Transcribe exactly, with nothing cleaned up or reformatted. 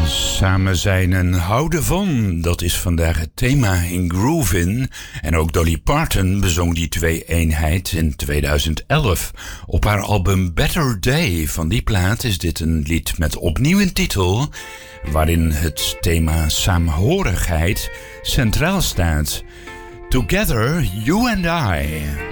Samen zijn en houden van, dat is vandaag het thema in Groovin. En ook Dolly Parton bezong die twee-eenheid in tweeduizend elf. Op haar album Better Day. Van die plaat is dit een lied met opnieuw een titel, waarin het thema saamhorigheid centraal staat. Together, You and I.